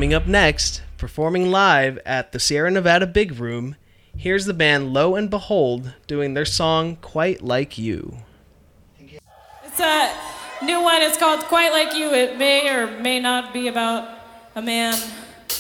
Coming up next, performing live at the Sierra Nevada Big Room, here's the band Lo and Behold doing their song Quite Like You. It's a new one. It's called Quite Like You. It may or may not be about a man.